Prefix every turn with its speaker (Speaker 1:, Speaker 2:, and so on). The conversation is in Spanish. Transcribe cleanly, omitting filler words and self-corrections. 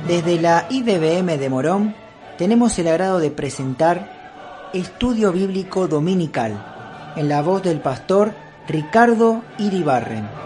Speaker 1: Desde la IDBM de Morón tenemos el agrado de presentar Estudio Bíblico Dominical, en la voz del pastor Ricardo Iribarren.